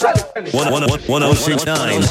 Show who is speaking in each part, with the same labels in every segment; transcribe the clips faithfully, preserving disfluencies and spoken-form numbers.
Speaker 1: one oh six point nine.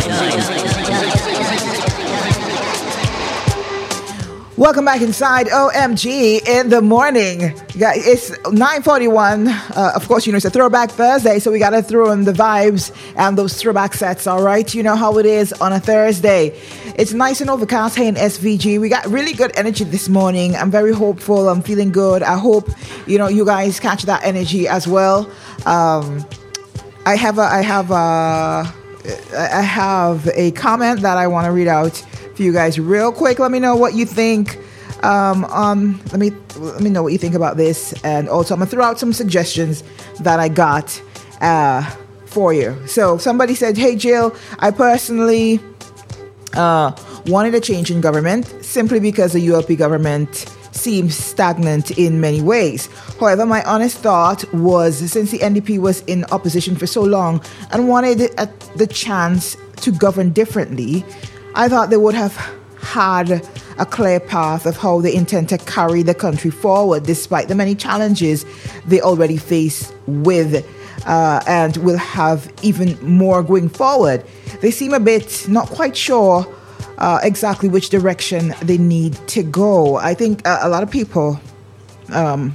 Speaker 2: Welcome back inside O M G in the morning. Yeah, it's nine forty-one. Uh, of course, you know, it's a Throwback Thursday, so we got to throw in the vibes and those throwback sets, all right? You know how it is on a Thursday. It's nice and overcast here in S V G. We got really good energy this morning. I'm very hopeful. I'm feeling good. I hope, you know, you guys catch that energy as well. Um, I have a, I have a, I have a comment that I want to read out for you guys real quick. Let me know what you think. Um, um, let me let me know what you think about this, and also I'm gonna throw out some suggestions that I got uh, for you. So somebody said, "Hey Jill, I personally uh, wanted a change in government simply because the U L P government seems stagnant in many ways. However, my honest thought was, since the N D P was in opposition for so long and wanted a, the chance to govern differently, I thought they would have had a clear path of how they intend to carry the country forward, despite the many challenges they already face with, uh, and will have even more going forward. They seem a bit not quite sure uh, exactly which direction they need to go." I think uh, a lot of people um,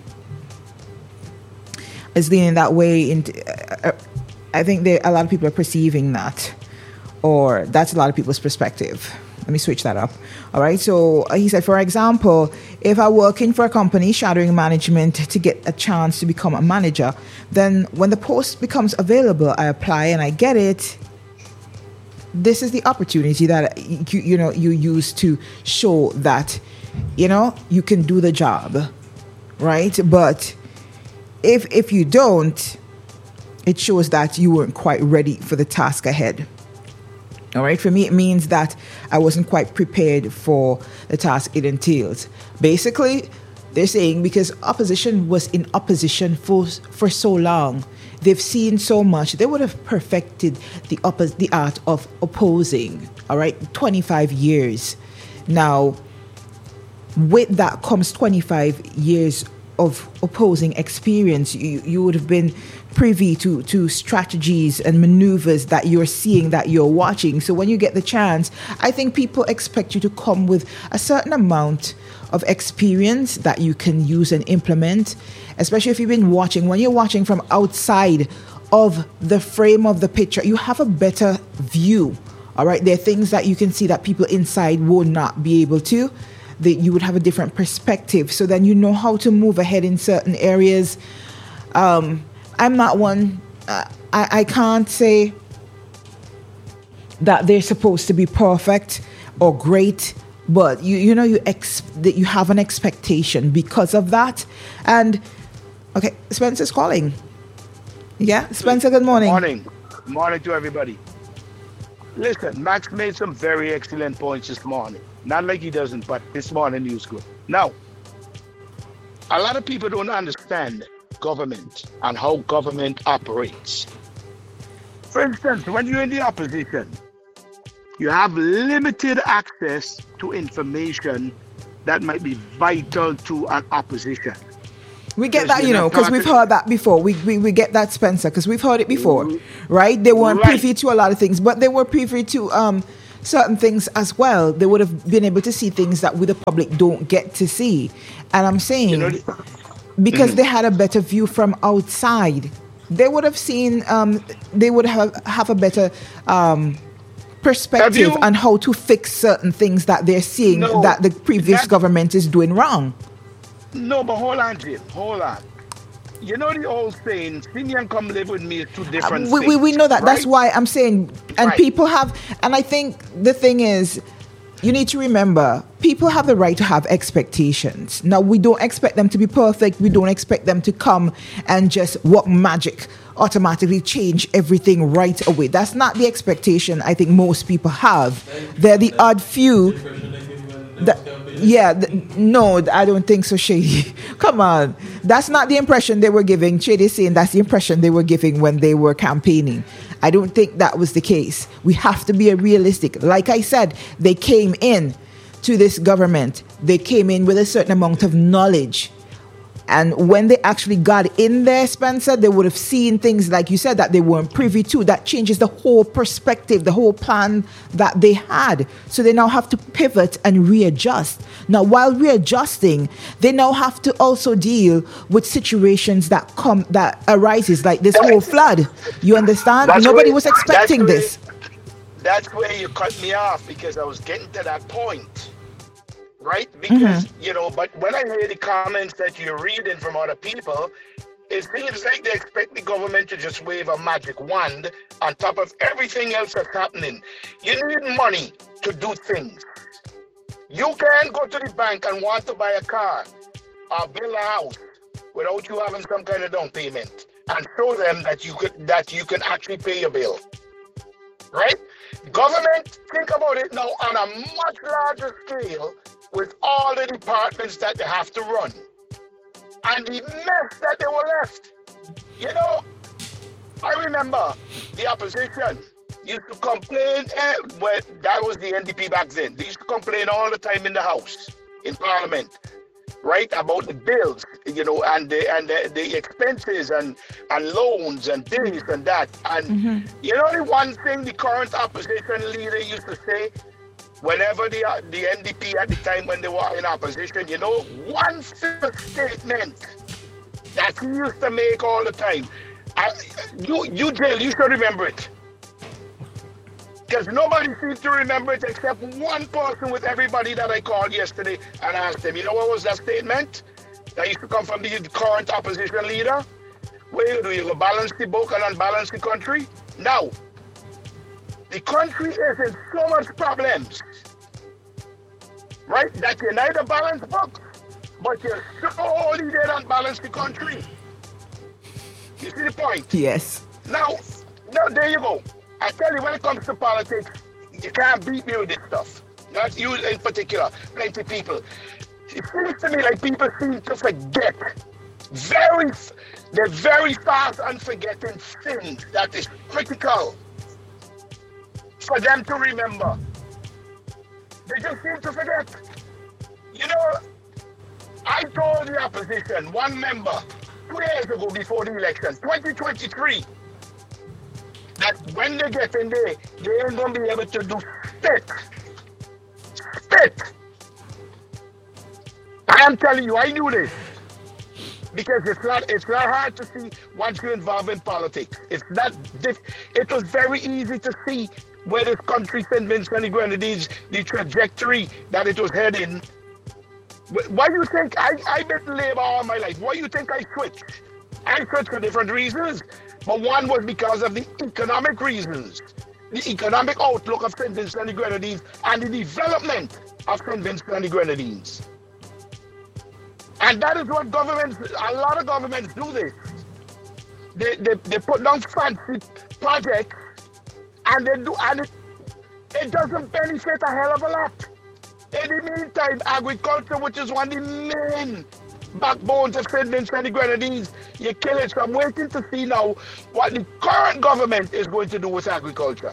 Speaker 2: is leaning that way. Into, uh, I think they, a lot of people are perceiving that, or that's a lot of people's perspective. Let me switch that up. All right. So uh, he said, for example, if I work in for a company shadowing management to get a chance to become a manager, then when the post becomes available, I apply and I get it. This is the opportunity that you, you know you use to show that, you know, you can do the job, right? But if if you don't, it shows that you weren't quite ready for the task ahead. All right. For me, it means that I wasn't quite prepared for the task it entails. Basically, they're saying because opposition was in opposition for for so long, they've seen so much, they would have perfected the oppos- the art of opposing. All right, twenty-five years. Now, with that comes twenty-five years of opposing experience. You you would have been privy to to strategies and maneuvers that you're seeing, that you're watching. So when you get the chance, I think people expect you to come with a certain amount of experience that you can use and implement, especially if you've been watching. When you're watching from outside of the frame of the picture, you have a better view. All right, there are things that you can see that people inside will not be able to. That you would have a different perspective, so then you know how to move ahead in certain areas. Um, I'm not one, uh, I, I can't say that they're supposed to be perfect or great, but you you know you ex that you have an expectation because of that. And okay, Spencer's calling. Yeah, Spencer, good morning.
Speaker 3: Morning. Morning to everybody. Listen, Max made some very excellent points this morning. Not like he doesn't, but this morning he was good. Now, a lot of people don't understand government and how government operates. For instance, when you're in the opposition, you have limited access to information that might be vital to an opposition.
Speaker 2: We get that, you know, because we've heard that before. We, we we get that, Spencer, because we've heard it before, right? They weren't
Speaker 3: Right.
Speaker 2: privy to a lot of things, but they were privy to um, certain things as well. They would have been able to see things that we, the public, don't get to see. And I'm saying,
Speaker 3: You know, the-
Speaker 2: because
Speaker 3: Mhm.
Speaker 2: they had a better view from outside, they would have seen, um, they would have, have a better um, perspective
Speaker 3: you-
Speaker 2: on how to fix certain things that they're seeing
Speaker 3: No,
Speaker 2: that the previous
Speaker 3: that-
Speaker 2: government is doing wrong.
Speaker 3: No, but hold on, Jim. Hold on. You know the old saying, "See me and come live with me" is two different
Speaker 2: Uh, we,
Speaker 3: things.
Speaker 2: we, we know that. That's
Speaker 3: right?
Speaker 2: why I'm saying, and
Speaker 3: Right.
Speaker 2: people have, and I think the thing is, you need to remember, people have the right to have expectations. Now, we don't expect them to be perfect. We don't expect them to come and just work magic, automatically change everything right away. That's not the expectation I think most people have. They're the odd few. That, yeah, th- no, I don't think so, Shady. Come on. That's not the impression they were giving. Shady's saying that's the impression they were giving when they were campaigning. I don't think that was the case. We have to be realistic. Like I said, they came in to this government. They came in with a certain amount of knowledge. And when they actually got in there, Spencer, they would have seen things, like you said, that they weren't privy to. That changes the whole perspective, the whole plan that they had. So they now have to pivot and readjust. Now, while readjusting, they now have to also deal with situations that come, that arises, like this whole flood. You understand?
Speaker 3: That's
Speaker 2: Nobody
Speaker 3: where-
Speaker 2: was expecting
Speaker 3: that's
Speaker 2: this.
Speaker 3: where- That's where you cut me off, because I was getting to that point. Right? Because,
Speaker 2: Mm-hmm.
Speaker 3: you know, but when I hear the comments that you're reading from other people, it seems like they expect the government to just wave a magic wand on top of everything else that's happening. You need money to do things. You can't go to the bank and want to buy a car or build a house without you having some kind of down payment and show them that you could that you can actually pay your bill. Right? Government, think about it now on a much larger scale, with all the departments that they have to run and the mess that they were left. You know, I remember the opposition used to complain, eh, well, that was the N D P back then. They used to complain all the time in the House, in Parliament, right, about the bills, you know, and the and the, the expenses and, and loans and this and that. And
Speaker 2: Mm-hmm.
Speaker 3: you know the one thing the current opposition leader used to say, whenever the uh, the N D P at the time when they were in opposition, you know, one simple statement that he used to make all the time. I, you, you, Jill, you should remember it. Because nobody seems to remember it except one person with everybody that I called yesterday and asked them, you know what was that statement? That used to come from the current opposition leader? What you do? You go balance the book and unbalance the country? Now, the country is in so much problems, right? That you neither balance books, but you surely did unbalance the country. You see the point?
Speaker 2: Yes.
Speaker 3: Now, now there you go. I tell you, when it comes to politics, you can't beat me with this stuff. Not you in particular, plenty of people. It seems to me like people seem to forget. Very, they're very fast on forgetting things that is critical for them to remember. They just seem to forget. You know, I told the opposition, one member, two years ago before the election, twenty twenty-three, that when they get in there, they ain't going to be able to do spit. Spit. I am telling you, I knew this. Because it's not it's not hard to see once you're involved in politics. It's not diff- it was very easy to see where this country, Saint Vincent and the Grenadines, the trajectory that it was heading. Why do you think I, I've been in Labour all my life? Why do you think I switched? I switched for different reasons. But one was because of the economic reasons. The economic outlook of Saint Vincent and the Grenadines and the development of Saint Vincent and the Grenadines. And that is what governments, a lot of governments do this. They, they, they put down fancy projects and they do, and it, it doesn't benefit a hell of a lot. In the meantime, agriculture, which is one of the main backbones of Saint Vincent and the Grenadines, you kill it. So I'm waiting to see now what the current government is going to do with agriculture.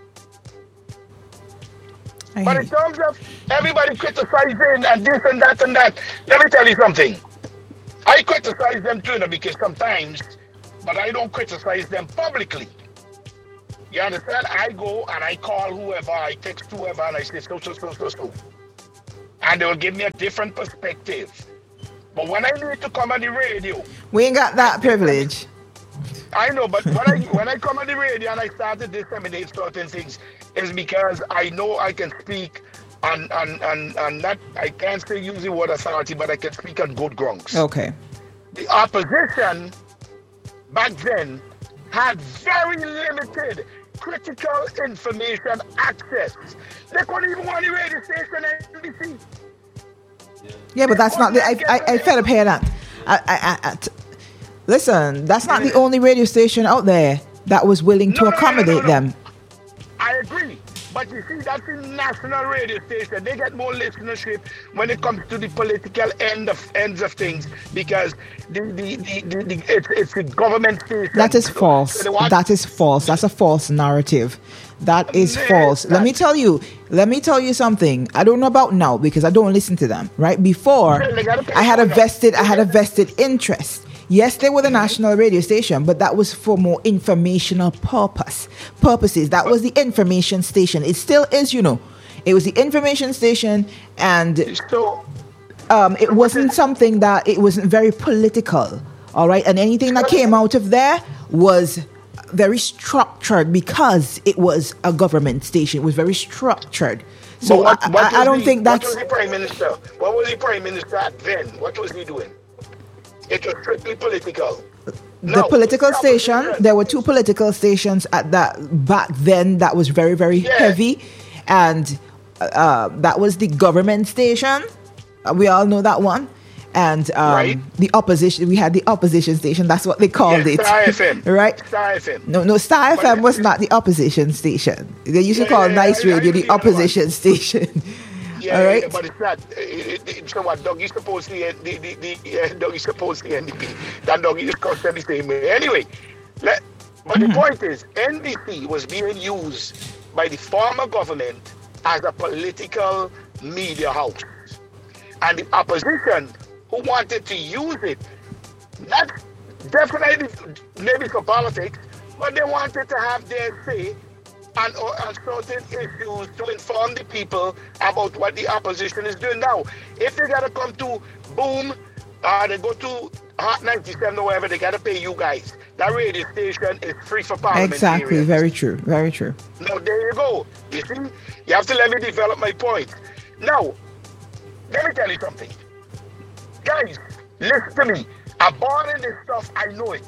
Speaker 2: I
Speaker 3: But
Speaker 2: hear
Speaker 3: in
Speaker 2: you.
Speaker 3: terms of everybody criticizing and this and that and that, let me tell you something. I criticize them too, you know, because sometimes, but I don't criticize them publicly. You understand? I go and I call whoever, I text whoever, and I say so, so, so, so, so. And they will give me a different perspective. But when I need to come on the radio,
Speaker 2: We ain't got that privilege.
Speaker 3: I know, but when I when I come on the radio and I start to disseminate certain things, is because I know I can speak on on on, on not I can't say use the word authority, but I can speak on good grounds.
Speaker 2: Okay.
Speaker 3: The opposition back then had very limited critical information access. They couldn't even go on the radio station N B C.
Speaker 2: Yeah, but that's not the. I I, I fed up hearing that. I, I, I, I, t- listen, that's not the only radio station out there that was willing to
Speaker 3: No, no, no, no,
Speaker 2: accommodate
Speaker 3: no.
Speaker 2: them.
Speaker 3: I agree. But you see, that's a national radio station. They get more listenership when it comes to the political end of ends of things because the the, the, the, the it's it's the government station.
Speaker 2: That is false.
Speaker 3: So want-
Speaker 2: that is false. That's a false narrative. That is false. Let me tell you. Let me tell you something. I don't know about now because I don't listen to them. Right before, I had a vested. I had a vested interest. Yes, they were the national radio station, but that was for more informational purpose purposes. That was the information station. It still is, you know. It was the information station, and
Speaker 3: so
Speaker 2: um, it wasn't something that it wasn't very political. All right, and anything that came out of there was very structured because it was a government station. It was very structured. So
Speaker 3: what,
Speaker 2: I,
Speaker 3: what
Speaker 2: I, I don't
Speaker 3: the,
Speaker 2: think that's.
Speaker 3: What was the prime minister? What was the prime minister then? What was he doing? It was strictly political.
Speaker 2: The
Speaker 3: No,
Speaker 2: political
Speaker 3: the
Speaker 2: station,
Speaker 3: opposition.
Speaker 2: there were two political stations at that back then that was very, very
Speaker 3: Yeah.
Speaker 2: heavy. And uh, that was the government station. Uh, we all know that one. And um,
Speaker 3: Right.
Speaker 2: the opposition, we had the opposition station. That's what they called
Speaker 3: Yeah,
Speaker 2: it.
Speaker 3: Star F M.
Speaker 2: Right?
Speaker 3: Star F M.
Speaker 2: No, no, Star
Speaker 3: But
Speaker 2: F M was
Speaker 3: it-
Speaker 2: not the opposition station. They used to
Speaker 3: Yeah,
Speaker 2: call
Speaker 3: yeah, yeah,
Speaker 2: Nice
Speaker 3: I- I
Speaker 2: Radio the
Speaker 3: see that one.
Speaker 2: opposition station.
Speaker 3: Yeah,
Speaker 2: All
Speaker 3: yeah,
Speaker 2: right?
Speaker 3: yeah, but it's not. It, it, it, so what? Dougie supposed to the the the, the uh, Dougie supposed to the N D P. That Dougie is constantly the same way. Anyway, let, but
Speaker 2: Mm-hmm.
Speaker 3: the point is, N D P was being used by the former government as a political media house, and the opposition who wanted to use it, not definitely maybe for politics, but they wanted to have their say and uh, on certain issues to inform the people about what the opposition is doing now. If they gotta come to Boom, uh, they go to Hot ninety-seven or wherever, they gotta pay you guys. That radio station is free for parliamentarians.
Speaker 2: Exactly. Very true. Very true.
Speaker 3: Now there you go. You see, you have to let me develop my point. Now, let me tell you something, guys. Listen to me. I'm born in this stuff. I know it.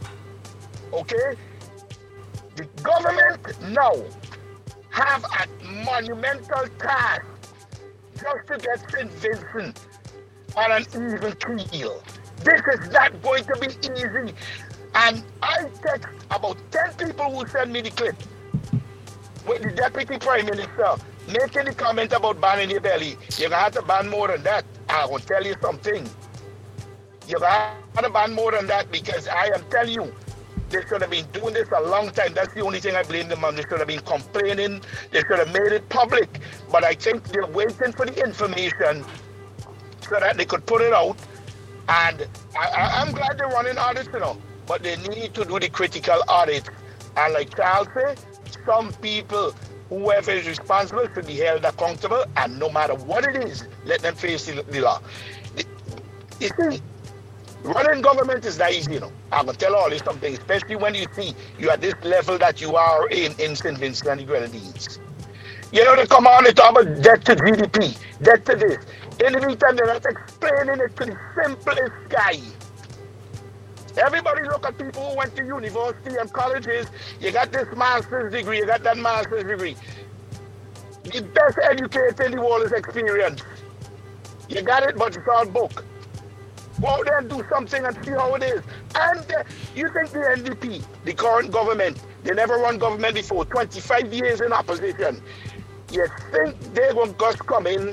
Speaker 3: Okay. The government now have a monumental task just to get Saint Vincent on an even keel. This is not going to be easy. And I text about ten people who send me the clip with the Deputy Prime Minister making the comment about banning your belly. You're going to have to ban more than that. I will tell you something. You're going to have to ban more than that because I am telling you, they should have been doing this a long time. That's the only thing I blame them on. They should have been complaining. They should have made it public. But I think they're waiting for the information so that they could put it out. And I, I, I'm glad they're running audits, you know. But they need to do the critical audit. And like Charles said, some people, whoever is responsible, should be held accountable. And no matter what it is, let them face the, the law. You see, running government is not easy, you know. I'm going to tell all you something, especially when you see you at this level that you are in, in Saint Vincent and the Grenadines. You know, they come on and talk about debt to G D P, debt to this. In the meantime, they're not explaining it to the simplest guy. Everybody look at people who went to university and colleges. You got this master's degree, you got that master's degree. The best educated in the world is experience. You got it, but it's all book. Go out there and do something and see how it is. And uh, you think the N D P, the current government, they never run government before, twenty-five years in opposition. You think they're going to just come in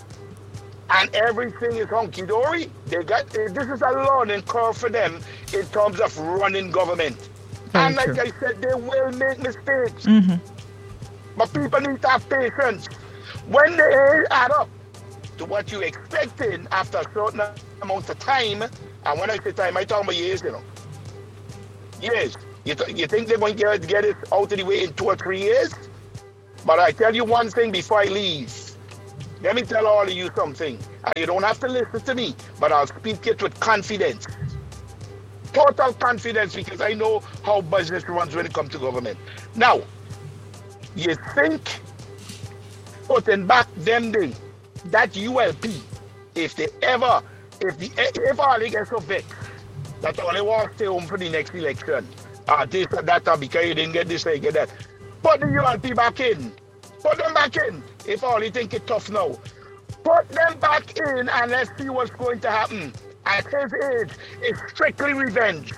Speaker 3: and everything is hunky-dory? They got, this is a learning curve for them in terms of running government.
Speaker 2: Very
Speaker 3: and like
Speaker 2: true.
Speaker 3: I said, they will make mistakes.
Speaker 2: Mm-hmm.
Speaker 3: But people need to have patience. When they add up to what you expecting after a certain amount of time, and when I say time, I talk about years, you know. Years. You, th- you think they're going to get, get it out of the way in two or three years? But I tell you one thing before I leave. Let me tell all of you something. And you don't have to listen to me, but I'll speak it with confidence. Total confidence, because I know how business runs when it comes to government. Now, you think putting back them day, that U L P, if they ever, if the if all they get so vexed, that all they want to stay home for the next election, uh, this and that, uh, because you didn't get this, you get that. Put the U L P back in. Put them back in. If all you think it's tough now. Put them back in and let's see what's going to happen. At his age, it's strictly revenge.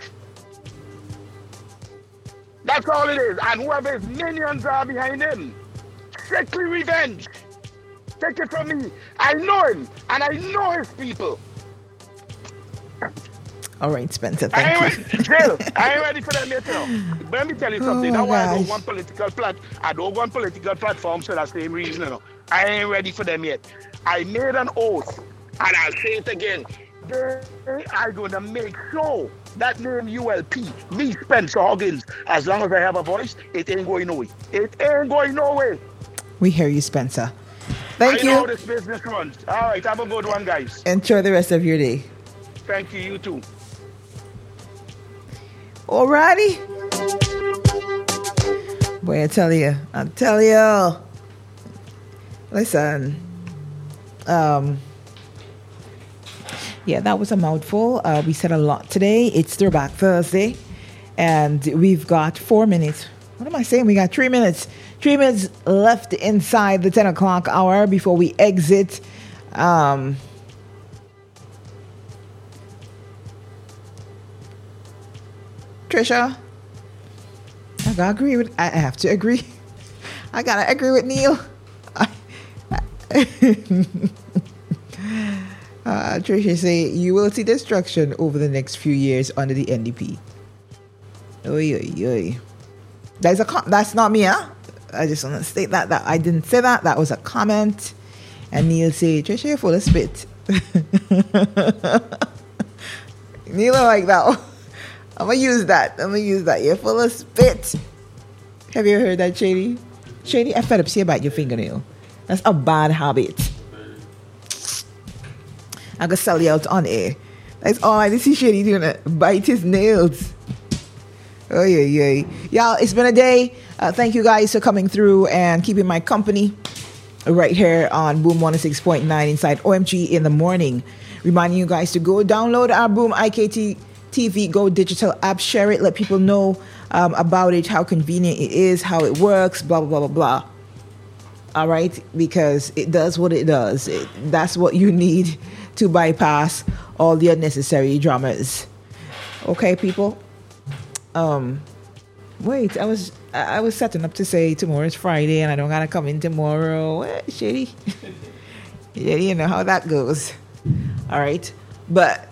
Speaker 3: That's all it is. And whoever his minions are behind him, strictly revenge. Take it from me. I know him, and I know his people.
Speaker 2: All right, Spencer,
Speaker 3: I
Speaker 2: thank
Speaker 3: ain't
Speaker 2: you.
Speaker 3: ready, Jill, I ain't ready for them yet, you know. But let me tell you something.
Speaker 2: Oh,
Speaker 3: That's why I
Speaker 2: gosh.
Speaker 3: don't want political plat. I don't want political platforms for that same reason, you know. I ain't ready for them yet. I made an oath, and I'll say it again. They are going to make sure that name U L P, me, Spencer Huggins, as long as I have a voice, it ain't going nowhere. It ain't going nowhere.
Speaker 2: We hear you, Spencer. Thank
Speaker 3: I know how
Speaker 2: you.
Speaker 3: this business runs. All right, have a good one, guys.
Speaker 2: Enjoy the rest of your day.
Speaker 3: Thank you, you too.
Speaker 2: Alrighty. Boy, I tell you, I tell you. Listen, um, yeah, that was a mouthful. Uh, we said a lot today. It's Throwback Thursday, and we've got four minutes. What am I saying? We got three minutes. Three minutes left inside the ten o'clock hour before we exit. Um, Trisha, I gotta agree with. I have to agree. I gotta agree with Neil. I, uh, Trisha say you will see destruction over the next few years under the N D P. Oy, oy, oy. That's a com- that's not me, huh? I just want to state that that I didn't say that. That was a comment. And Neil say, Trisha, you're full of spit. Neil don't like that one. I'm gonna use that. I'm gonna use that. You're full of spit. Have you heard that, Shady? Shady, I fed up. See about your fingernail. That's a bad habit. I'm gonna sell you out on air. That's all I see Shady doing. It. Bite his nails. Oh yeah, yeah. Y'all, it's been a day. Uh, thank you guys for coming through and keeping my company right here on Boom one oh six point nine inside O M G in the morning. Reminding you guys to go download our Boom I K T T V Go digital app, share it, let people know um, about it, how convenient it is, how it works, blah, blah, blah, blah, blah. All right? Because it does what it does. It, that's what you need to bypass all the unnecessary dramas. Okay, people? Um, wait, I was I was setting up to say tomorrow is Friday and I don't gotta come in tomorrow. What, Shady? Yeah, you know how that goes. All right? But